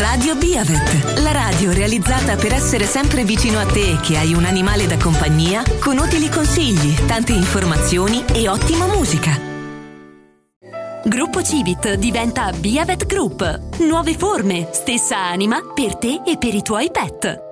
Radio Biavet, la radio realizzata per essere sempre vicino a te che hai un animale da compagnia, con utili consigli, tante informazioni e ottima musica. Gruppo Civit diventa Biavet Group. Nuove forme, stessa anima per te e per i tuoi pet.